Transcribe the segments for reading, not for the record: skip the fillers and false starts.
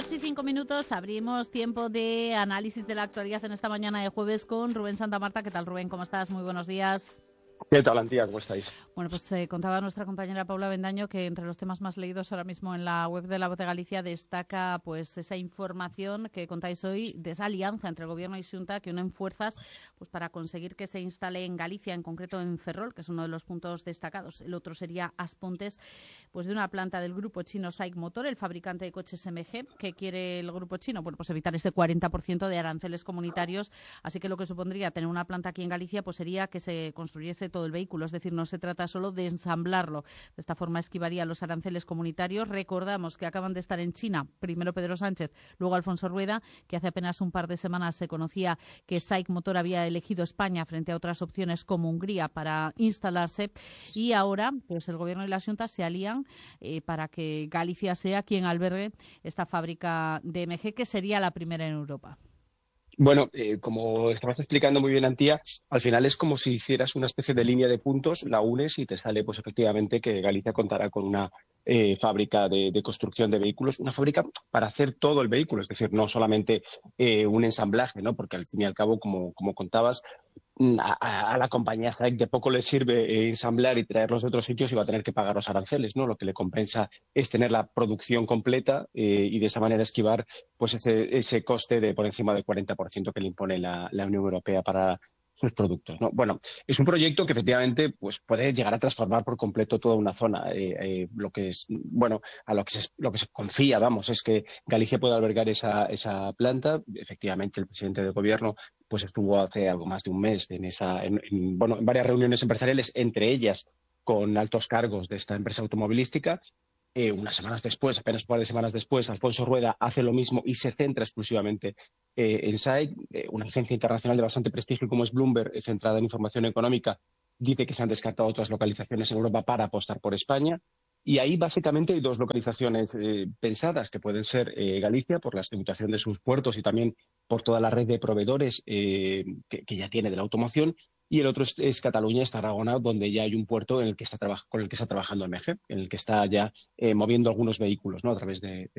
8:05, abrimos tiempo de análisis de la actualidad en esta mañana de jueves con Rubén Santamarta. ¿Qué tal, Rubén? ¿Cómo estás? Muy buenos días. ¿Qué tal, Antía? ¿Cómo estáis? Bueno, pues contaba nuestra compañera Paula Bendaño que entre los temas más leídos ahora mismo en la web de La Voz de Galicia destaca pues esa información que contáis hoy de esa alianza entre el Gobierno y Xunta que unen fuerzas pues para conseguir que se instale en Galicia, en concreto en Ferrol, que es uno de los puntos destacados. El otro sería Aspontes, pues de una planta del grupo chino SAIC Motor, el fabricante de coches MG, que quiere el grupo chino, bueno, pues evitar este 40% de aranceles comunitarios, así que lo que supondría tener una planta aquí en Galicia pues sería que se construyese todo el vehículo, es decir, no se trata solo de ensamblarlo. De esta forma esquivaría los aranceles comunitarios. Recordamos que acaban de estar en China, primero Pedro Sánchez, luego Alfonso Rueda, que hace apenas un par de semanas se conocía que SAIC Motor había elegido España frente a otras opciones como Hungría para instalarse, y ahora pues el Gobierno y la Xunta se alían para que Galicia sea quien albergue esta fábrica de MG, que sería la primera en Europa. Bueno, como estabas explicando muy bien, Antía, al final es como si hicieras una especie de línea de puntos, la unes y te sale, pues efectivamente, que Galicia contará con una fábrica de construcción de vehículos, una fábrica para hacer todo el vehículo, es decir, no solamente un ensamblaje, ¿no? Porque al fin y al cabo, como contabas, a la compañía SAIC de poco le sirve ensamblar y traerlos de otros sitios y va a tener que pagar los aranceles, ¿no? Lo que le compensa es tener la producción completa y de esa manera esquivar pues ese coste de por encima del 40% que le impone la Unión Europea para sus productos, ¿no? Bueno, es un proyecto que efectivamente pues puede llegar a transformar por completo toda una zona. Lo que es, bueno, a lo que se confía, vamos, es que Galicia pueda albergar esa planta. Efectivamente, el presidente del gobierno pues estuvo hace algo más de un mes en varias reuniones empresariales, entre ellas con altos cargos de esta empresa automovilística. Unas semanas después, apenas un par de semanas después, Alfonso Rueda hace lo mismo y se centra exclusivamente en SAIC. Una agencia internacional de bastante prestigio como es Bloomberg, centrada en información económica, dice que se han descartado otras localizaciones en Europa para apostar por España. Y ahí básicamente hay dos localizaciones pensadas, que pueden ser Galicia, por la tributación de sus puertos y también por toda la red de proveedores que ya tiene de la automoción. Y el otro es Cataluña, es Tarragona, donde ya hay un puerto en el que con el que está trabajando MG, en el que está ya moviendo algunos vehículos, ¿no? A través de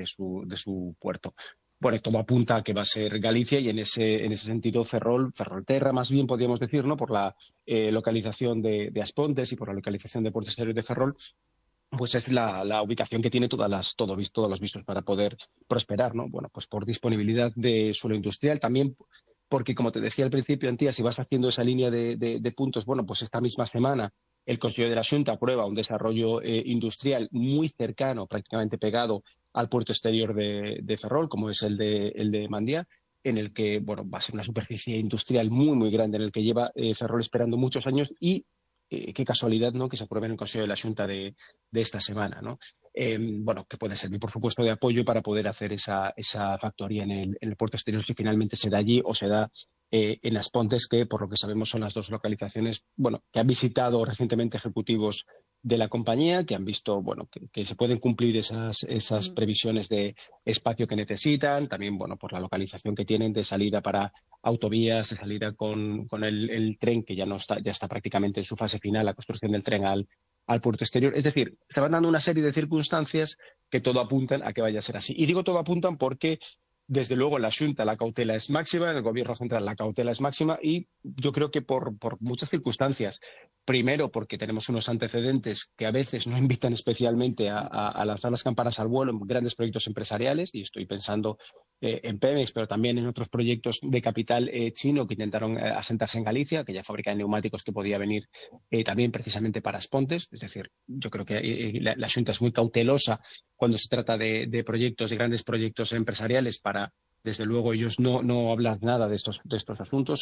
su puerto. Bueno, todo apunta a que va a ser Galicia y en ese sentido Ferrolterra, más bien podríamos decir, ¿no? Por la localización de Aspontes y por la localización de Puertos Exteriores de Ferrol, pues es la ubicación que tiene todos los visos para poder prosperar, ¿no? Bueno, pues por disponibilidad de suelo industrial, también porque, como te decía al principio, Antía, si vas haciendo esa línea de puntos, bueno, pues esta misma semana el Consejo de la Xunta aprueba un desarrollo industrial muy cercano, prácticamente pegado al puerto exterior de Ferrol, como es el de Mandía, en el que, bueno, va a ser una superficie industrial muy, muy grande, en el que lleva Ferrol esperando muchos años y qué casualidad, ¿no?, que se apruebe en el Consejo de la Xunta de esta semana, ¿no? Bueno, que puede servir, por supuesto, de apoyo para poder hacer esa factoría en el puerto exterior, si finalmente se da allí o se da en Aspontes, que por lo que sabemos son las dos localizaciones, bueno, que han visitado recientemente ejecutivos de la compañía, que han visto, bueno, que se pueden cumplir esas previsiones de espacio que necesitan, también, bueno, por la localización que tienen de salida para autovías, de salida con el tren, que ya está prácticamente en su fase final, la construcción del tren al puerto exterior. Es decir, se van dando una serie de circunstancias que todo apuntan a que vaya a ser así. Y digo todo apuntan porque, desde luego, en la Xunta la cautela es máxima, en el Gobierno central la cautela es máxima y yo creo que por muchas circunstancias. Primero, porque tenemos unos antecedentes que a veces no invitan especialmente a lanzar las campanas al vuelo en grandes proyectos empresariales, y estoy pensando en Pemex, pero también en otros proyectos de capital chino que intentaron asentarse en Galicia, que ya fabrican neumáticos que podía venir también precisamente para Aspontes. Es decir, yo creo que la Xunta es muy cautelosa cuando se trata de proyectos, de grandes proyectos empresariales, para, desde luego, ellos no hablan nada de estos asuntos.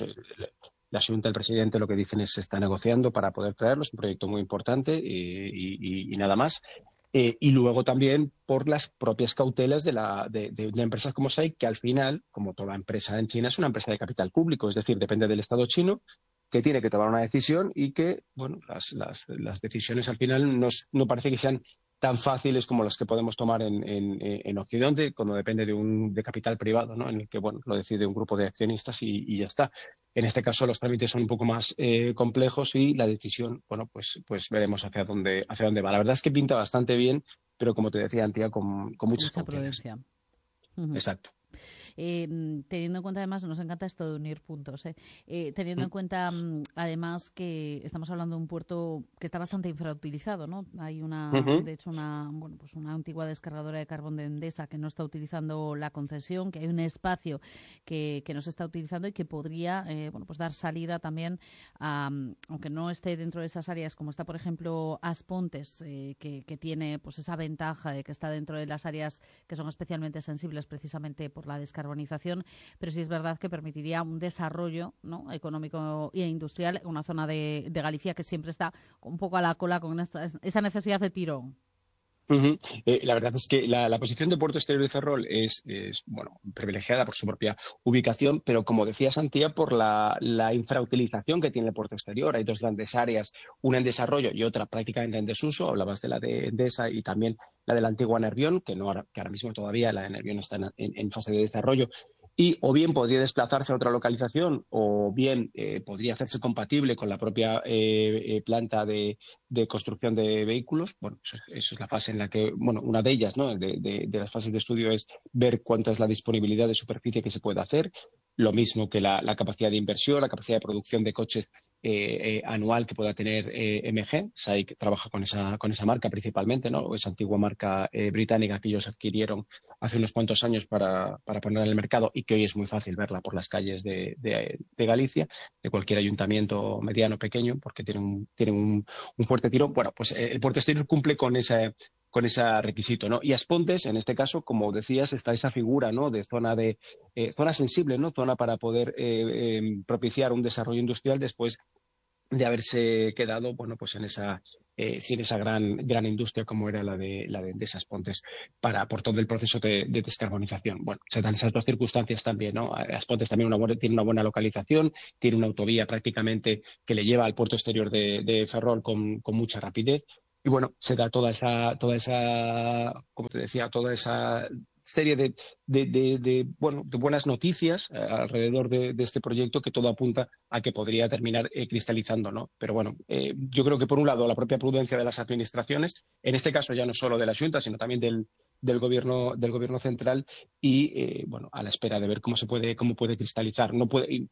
La Xunta, el presidente, lo que dicen es que se está negociando para poder traerlos, un proyecto muy importante y nada más. Y luego también por las propias cautelas de empresas como SAIC, que al final, como toda empresa en China, es una empresa de capital público, es decir, depende del Estado chino, que tiene que tomar una decisión y que, bueno, las decisiones al final no parece que sean tan fáciles como las que podemos tomar en Occidente, cuando depende de capital privado, ¿no? En el que, bueno, lo decide un grupo de accionistas y ya está. En este caso los trámites son un poco más complejos y la decisión, bueno, pues veremos hacia dónde va. La verdad es que pinta bastante bien, pero como te decía, Antía, con muchas Mucha cautelas. prudencia. Exacto. Teniendo en cuenta, además, nos encanta esto de unir puntos, teniendo en cuenta, además, que estamos hablando de un puerto que está bastante infrautilizado, ¿no? Hay de hecho, una antigua descargadora de carbón de Endesa que no está utilizando la concesión, que hay un espacio que no se está utilizando y que podría, pues dar salida también aunque no esté dentro de esas áreas, como está, por ejemplo, As Pontes, que tiene pues esa ventaja de que está dentro de las áreas que son especialmente sensibles precisamente por la descarbonización, pero sí es verdad que permitiría un desarrollo, ¿no?, económico e industrial en una zona de Galicia que siempre está un poco a la cola con esa necesidad de tirón. La verdad es que la posición de Puerto Exterior de Ferrol es privilegiada por su propia ubicación, pero como decía Santía, por la infrautilización que tiene el puerto exterior. Hay dos grandes áreas, una en desarrollo y otra prácticamente en desuso. Hablabas de la de Endesa y también la de la antigua Nervión, que ahora mismo todavía la de Nervión está en fase de desarrollo. Y o bien podría desplazarse a otra localización o bien podría hacerse compatible con la propia planta de construcción de vehículos. Bueno, eso es la fase en la que, una de ellas, ¿no?, de las fases de estudio es ver cuánta es la disponibilidad de superficie que se puede hacer. Lo mismo que la capacidad de inversión, la capacidad de producción de coches anual que pueda tener MG. SAIC trabaja con esa marca principalmente, ¿no?, esa antigua marca británica que ellos adquirieron hace unos cuantos años para ponerla en el mercado y que hoy es muy fácil verla por las calles de Galicia, de cualquier ayuntamiento mediano o pequeño, porque tienen un fuerte tirón. Bueno, pues el puerto exterior cumple con ese requisito, ¿no? Y As Pontes, en este caso, como decías, está esa figura, ¿no?, de zona sensible, ¿no?, zona para poder propiciar un desarrollo industrial después de haberse quedado, pues sin esa gran industria como era la de Endesa As Pontes por todo el proceso de descarbonización. Bueno, se dan esas dos circunstancias también, ¿no? As Pontes también tiene una buena localización, tiene una autovía prácticamente que le lleva al puerto exterior de Ferrol con mucha rapidez. Y bueno, se da toda esa, como te decía, toda esa serie de buenas noticias alrededor de este proyecto, que todo apunta a que podría terminar cristalizando, ¿no? Pero bueno, yo creo que por un lado la propia prudencia de las administraciones, en este caso ya no solo de la Xunta, sino también del gobierno central, y a la espera de ver cómo puede cristalizar. No puede,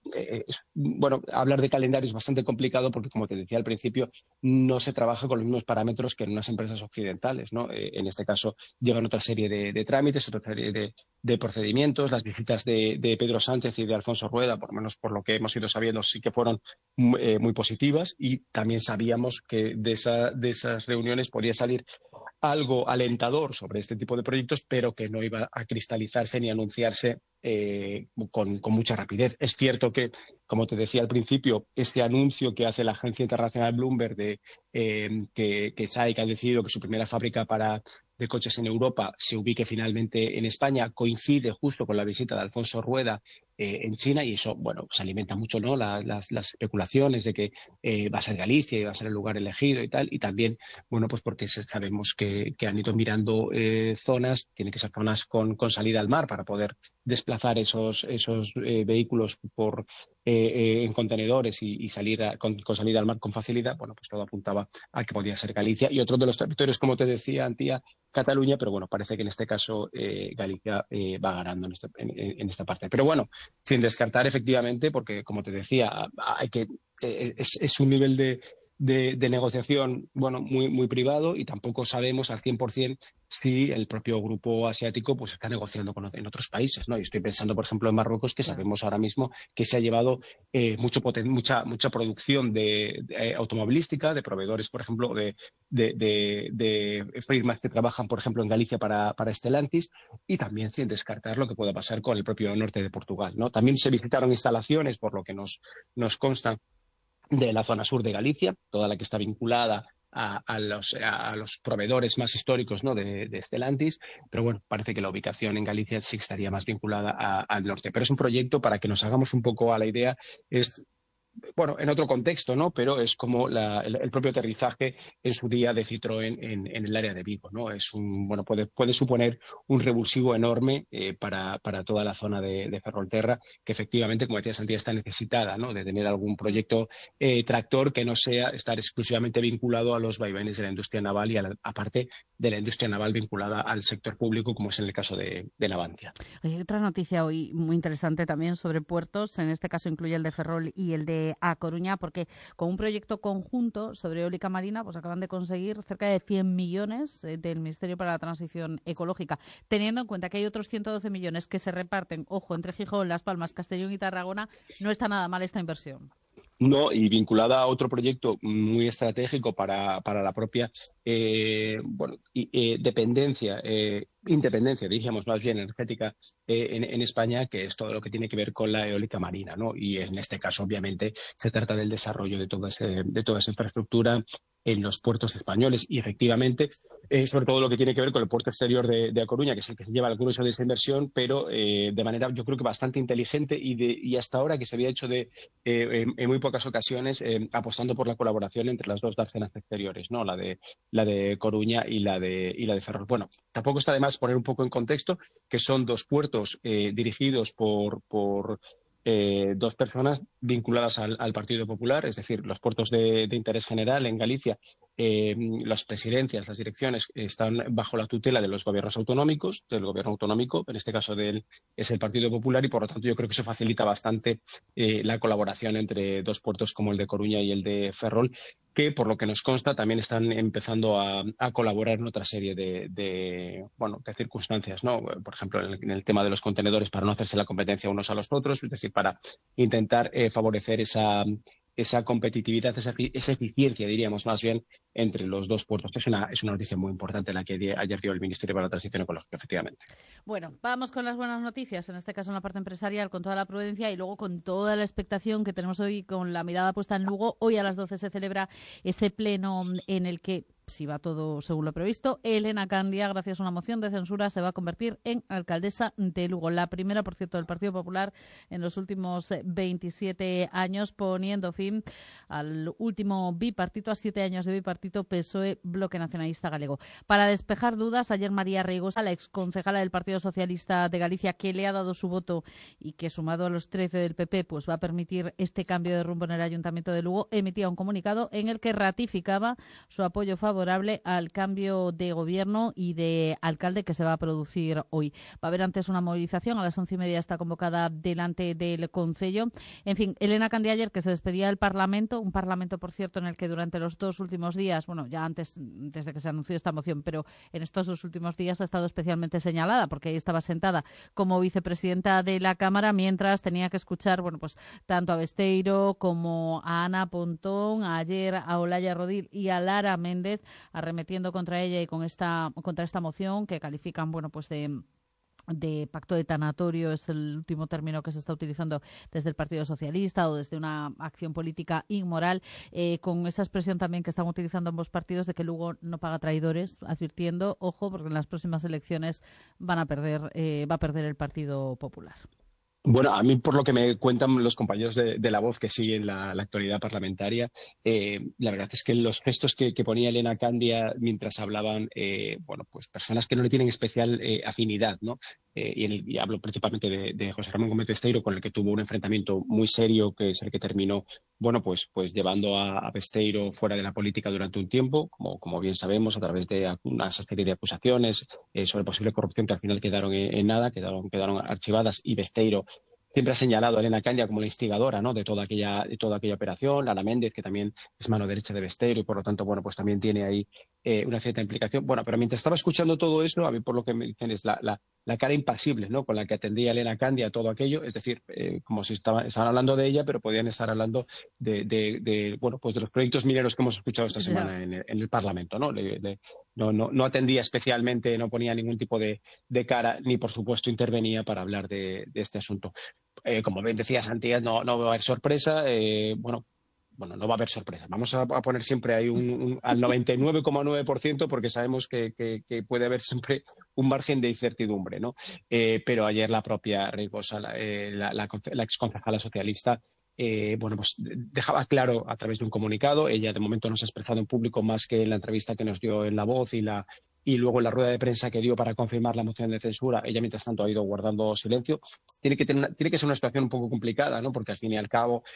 hablar de calendario es bastante complicado porque, como te decía al principio, no se trabaja con los mismos parámetros que en unas empresas occidentales, ¿no? En este caso llevan otra serie de trámites, otra serie de procedimientos. Las visitas de Pedro Sánchez y de Alfonso Rueda, por lo menos por lo que hemos ido sabiendo, sí que fueron muy positivas, y también sabíamos que de esas reuniones podía salir algo alentador sobre este tipo de proyectos, pero que no iba a cristalizarse ni anunciarse con mucha rapidez. Es cierto que, como te decía al principio, este anuncio que hace la agencia internacional Bloomberg de que SAIC ha decidido que su primera fábrica de coches en Europa se ubique finalmente en España, coincide justo con la visita de Alfonso Rueda en China, y eso, se alimenta mucho, ¿no?, las especulaciones de que va a ser Galicia y va a ser el lugar elegido y tal, y también, pues porque sabemos que han ido mirando zonas, tienen que ser zonas con salida al mar para poder desplazar esos vehículos en contenedores y salir con salida al mar con facilidad. Pues todo apuntaba a que podía ser Galicia y otro de los territorios, como te decía, Antía, Cataluña, pero parece que en este caso Galicia va ganando en esta parte. Pero sin descartar efectivamente, porque como te decía, es un nivel de negociación muy privado, y tampoco sabemos al 100% si el propio grupo asiático está negociando en otros países, ¿no? Y estoy pensando, por ejemplo, en Marruecos, que sabemos ahora mismo que se ha llevado mucha producción de automovilística, de proveedores, por ejemplo, de firmas que trabajan, por ejemplo, en Galicia para Stellantis, y también sin descartar lo que pueda pasar con el propio norte de Portugal, ¿no? También se visitaron instalaciones, por lo que nos consta, de la zona sur de Galicia, toda la que está vinculada a los proveedores más históricos, ¿no?, de Stellantis, pero parece que la ubicación en Galicia sí estaría más vinculada al norte. Pero es un proyecto, para que nos hagamos un poco a la idea, es bueno, en otro contexto, ¿no? Pero es como el propio aterrizaje en su día de Citroën en el área de Vigo, ¿no? Bueno, puede suponer un revulsivo enorme para toda la zona de Ferrolterra, que efectivamente, como decía Santiago, está necesitada, ¿no? De tener algún proyecto tractor que no sea estar exclusivamente vinculado a los vaivenes de la industria naval y aparte de la industria naval vinculada al sector público, como es en el caso de Navantia. Hay otra noticia hoy muy interesante también sobre puertos, en este caso incluye el de Ferrol y el de A Coruña, porque con un proyecto conjunto sobre eólica marina, pues acaban de conseguir cerca de 100 millones del Ministerio para la Transición Ecológica, teniendo en cuenta que hay otros 112 millones que se reparten, ojo, entre Gijón, Las Palmas, Castellón y Tarragona, no está nada mal esta inversión. No, y vinculada a otro proyecto muy estratégico para la propia independencia, diríamos más bien, energética en España, que es todo lo que tiene que ver con la eólica marina, ¿no? Y en este caso, obviamente, se trata del desarrollo de toda esa infraestructura en los puertos españoles. Y efectivamente, sobre todo lo que tiene que ver con el puerto exterior de A Coruña, que es el que se lleva el grueso de esa inversión, pero de manera, yo creo que bastante inteligente y hasta ahora que se había hecho en muy pocas ocasiones apostando por la colaboración entre las dos dársenas exteriores, ¿no? La de Coruña y la de Ferrol. Bueno, tampoco está de más poner un poco en contexto que son dos puertos dirigidos por dos personas vinculadas al Partido Popular, es decir, los puertos de interés general en Galicia, las presidencias, las direcciones están bajo la tutela de los gobiernos autonómicos, del gobierno autonómico, en este caso es el Partido Popular, y por lo tanto yo creo que eso facilita bastante la colaboración entre dos puertos como el de Coruña y el de Ferrol, que por lo que nos consta también están empezando a colaborar en otra serie de circunstancias, ¿no? Por ejemplo, en el tema de los contenedores para no hacerse la competencia unos a los otros, es decir, para intentar favorecer esa competitividad, esa eficiencia, diríamos más bien, entre los dos puertos. Es una noticia muy importante la que ayer dio el Ministerio para la Transición Ecológica, efectivamente. Bueno, vamos con las buenas noticias, en este caso en la parte empresarial, con toda la prudencia y luego con toda la expectación que tenemos hoy con la mirada puesta en Lugo. Hoy a las 12 se celebra ese pleno en el que, si va todo según lo previsto, Elena Candia, gracias a una moción de censura, se va a convertir en alcaldesa de Lugo. La primera, por cierto, del Partido Popular en los últimos 27 años, poniendo fin al último bipartito, a 7 años de bipartito PSOE Bloque Nacionalista Galego. Para despejar dudas, ayer María Reigosa, la exconcejala del Partido Socialista de Galicia, que le ha dado su voto y que sumado a los 13 del PP, pues va a permitir este cambio de rumbo en el Ayuntamiento de Lugo, emitía un comunicado en el que ratificaba su apoyo favorable al cambio de gobierno y de alcalde que se va a producir hoy. Va a haber antes una movilización, a las 11:30 está convocada delante del Concello. En fin, Elena Candia ayer, que se despedía del Parlamento, un Parlamento, por cierto, en el que durante los 2 últimos días, bueno, ya antes, desde que se anunció esta moción, pero en estos 2 últimos días ha estado especialmente señalada, porque ahí estaba sentada como vicepresidenta de la Cámara, mientras tenía que escuchar, bueno, pues tanto a Besteiro como a Ana Pontón, ayer a Olaya Rodil y a Lara Méndez, arremetiendo contra ella y contra esta moción que califican, bueno, pues de pacto de tanatorio, es el último término que se está utilizando desde el Partido Socialista o desde una acción política inmoral, con esa expresión también que están utilizando ambos partidos de que Lugo no paga traidores, advirtiendo, ojo, porque en las próximas elecciones va a perder el Partido Popular. Bueno, a mí, por lo que me cuentan los compañeros de La Voz que siguen la actualidad parlamentaria, la verdad es que los gestos que ponía Elena Candia mientras hablaban, pues personas que no le tienen especial afinidad, ¿no? Y hablo principalmente de José Ramón Gómez Besteiro, con el que tuvo un enfrentamiento muy serio, que es el que terminó, pues llevando a Besteiro fuera de la política durante un tiempo, como bien sabemos, a través de una serie de acusaciones sobre posible corrupción que al final quedaron en nada, quedaron archivadas, y Besteiro siempre ha señalado a Elena Candia como la instigadora, ¿no?, de toda aquella operación. Lara Méndez, que también es mano derecha de Besteiro y por lo tanto, pues también tiene ahí una cierta implicación. Bueno, pero mientras estaba escuchando todo eso, a mí por lo que me dicen es la cara impasible, ¿no?, con la que atendía Elena Candia a todo aquello, es decir, como si estaban hablando de ella, pero podían estar hablando de los proyectos mineros que hemos escuchado esta semana en el Parlamento, ¿no? No atendía especialmente, no ponía ningún tipo de cara, ni por supuesto intervenía para hablar de este asunto. Como bien decía Santiago, no va a haber sorpresa. No va a haber sorpresa. Vamos a poner siempre ahí al 99,9% porque sabemos que puede haber siempre un margen de incertidumbre, ¿no? Pero ayer la propia Reigosa, la exconcejala socialista, bueno, pues dejaba claro a través de un comunicado. Ella de momento no se ha expresado en público más que en la entrevista que nos dio en La Voz y luego en la rueda de prensa que dio para confirmar la moción de censura. Ella, mientras tanto, ha ido guardando silencio. Tiene que ser una situación un poco complicada, ¿no? Porque al fin y al cabo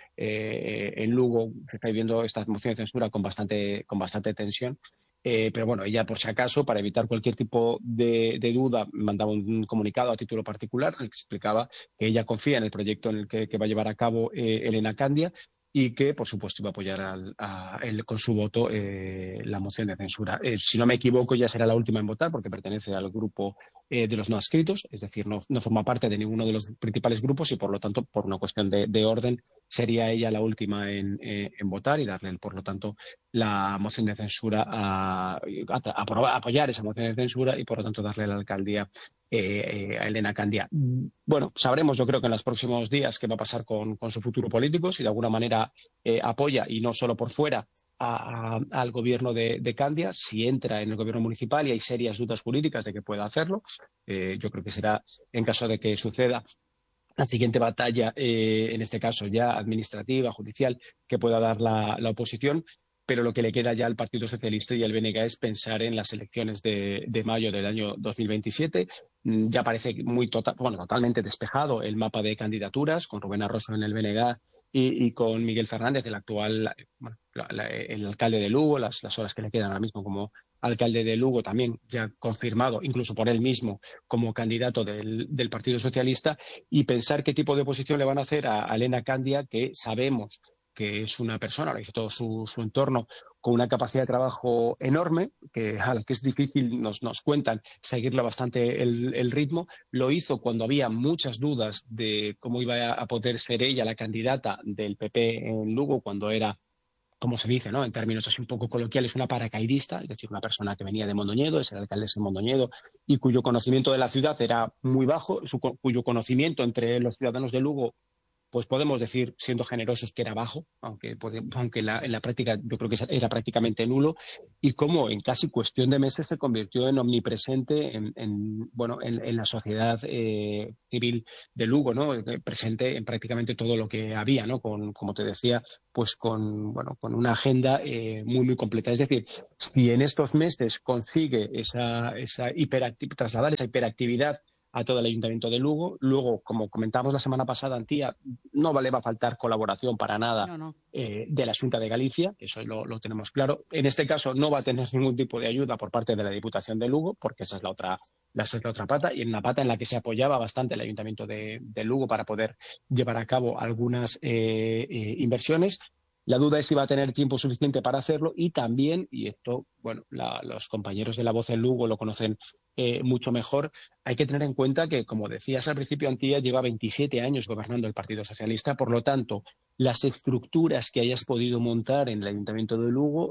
en Lugo se está viviendo esta moción de censura con bastante tensión. Pero bueno, ella, por si acaso, para evitar cualquier tipo de duda, mandaba un comunicado a título particular en el que explicaba que ella confía en el proyecto en el que va a llevar a cabo Elena Candia y que, por supuesto, iba a apoyar con su voto la moción de censura. Si no me equivoco, ya será la última en votar porque pertenece al grupo de los no adscritos, es decir, no forma parte de ninguno de los principales grupos y, por lo tanto, por una cuestión de orden, sería ella la última en votar y darle, por lo tanto, la moción de censura apoyar esa moción de censura y, por lo tanto, darle la alcaldía a Elena Candia. Bueno, sabremos, yo creo que en los próximos días qué va a pasar con su futuro político, si de alguna manera apoya, y no solo por fuera, al gobierno de Candia, si entra en el gobierno municipal y hay serias dudas jurídicas de que pueda hacerlo. Yo creo que será, en caso de que suceda, la siguiente batalla, en este caso ya administrativa, judicial, que pueda dar la oposición. Pero lo que le queda ya al Partido Socialista y al BNG es pensar en las elecciones de mayo del año 2027. Ya parece totalmente despejado el mapa de candidaturas, con Rubén Arroso en el BNG y con Miguel Fernández, el actual, el alcalde de Lugo, las horas que le quedan ahora mismo como alcalde de Lugo, también ya confirmado, incluso por él mismo, como candidato del Partido Socialista, y pensar qué tipo de oposición le van a hacer a Elena Candia, que sabemos que es una persona, lo dice todo su entorno, con una capacidad de trabajo enorme, a la que es difícil, nos cuentan, seguirle bastante el ritmo. Lo hizo cuando había muchas dudas de cómo iba a poder ser ella la candidata del PP en Lugo, cuando era, como se dice, ¿no?, en términos así un poco coloquiales, una paracaidista, es decir, una persona que venía de Mondoñedo, es el alcalde de Mondoñedo, y cuyo conocimiento de la ciudad era muy bajo, cuyo conocimiento entre los ciudadanos de Lugo, pues podemos decir, siendo generosos, que era bajo, aunque en la práctica yo creo que era prácticamente nulo, y cómo en casi cuestión de meses se convirtió en omnipresente en la sociedad civil de Lugo, ¿no? Presente en prácticamente todo lo que había, ¿no? Como te decía, pues con una agenda muy completa. Es decir, si en estos meses consigue trasladar esa hiperactividad a todo el Ayuntamiento de Lugo. Luego, como comentamos la semana pasada, Antía, no le va a faltar colaboración para nada de la Xunta de Galicia, eso lo tenemos claro. En este caso no va a tener ningún tipo de ayuda por parte de la Diputación de Lugo, porque esa es la otra pata, y en una pata en la que se apoyaba bastante el Ayuntamiento de Lugo para poder llevar a cabo algunas inversiones. La duda es si va a tener tiempo suficiente para hacerlo y también, y esto, los compañeros de La Voz en Lugo lo conocen mucho mejor, hay que tener en cuenta que, como decías al principio, Antía lleva 27 años gobernando el Partido Socialista. Por lo tanto, las estructuras que hayas podido montar en el Ayuntamiento de Lugo,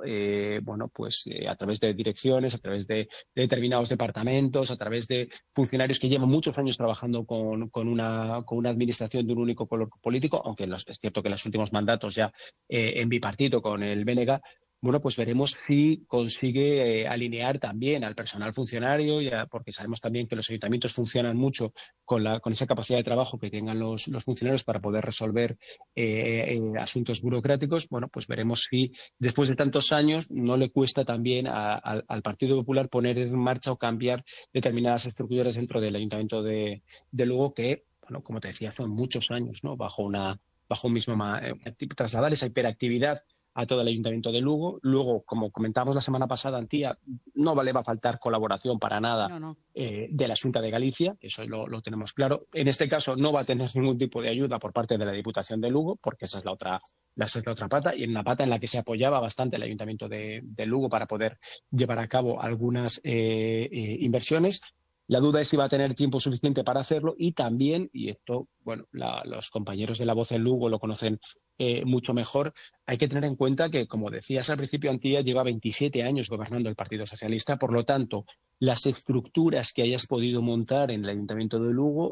a través de direcciones, a través de determinados departamentos, a través de funcionarios que llevan muchos años trabajando con una administración de un único color político, aunque es cierto que en los últimos mandatos ya en bipartito con el BNG, pues veremos si consigue alinear también al personal funcionario, porque sabemos también que los ayuntamientos funcionan mucho con esa capacidad de trabajo que tengan los funcionarios para poder resolver asuntos burocráticos. Pues veremos si después de tantos años no le cuesta también al Partido Popular poner en marcha o cambiar determinadas estructuras dentro del Ayuntamiento de Lugo, que, como te decía, son muchos años, ¿no?, bajo un mismo trasladar esa hiperactividad a todo el Ayuntamiento de Lugo. Luego, como comentábamos la semana pasada, Antía, no le va a faltar colaboración para nada de la Xunta de Galicia, eso lo tenemos claro. En este caso no va a tener ningún tipo de ayuda por parte de la Diputación de Lugo, porque esa es la otra pata, y en una pata en la que se apoyaba bastante el Ayuntamiento de Lugo para poder llevar a cabo algunas inversiones. La duda es si va a tener tiempo suficiente para hacerlo y también, y esto, los compañeros de La Voz en Lugo lo conocen mucho mejor, hay que tener en cuenta que, como decías al principio, Antía lleva 27 años gobernando el Partido Socialista. Por lo tanto, las estructuras que hayas podido montar en el Ayuntamiento de Lugo,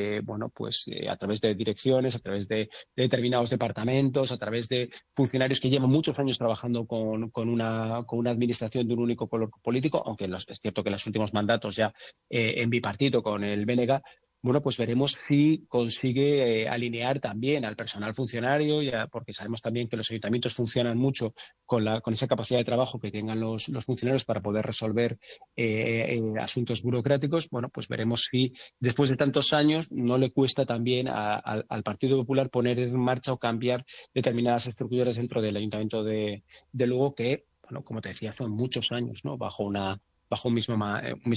a través de direcciones, a través de determinados departamentos, a través de funcionarios que llevan muchos años trabajando con una administración de un único color político, aunque es cierto que en los últimos mandatos ya en bipartito con el BNG, bueno, pues veremos si consigue alinear también al personal funcionario, porque sabemos también que los ayuntamientos funcionan mucho con esa capacidad de trabajo que tengan los funcionarios para poder resolver asuntos burocráticos. Bueno, pues veremos si después de tantos años no le cuesta también al Partido Popular poner en marcha o cambiar determinadas estructuras dentro del Ayuntamiento de Lugo que, bueno, como te decía, son muchos años, ¿no? Bajo un mismo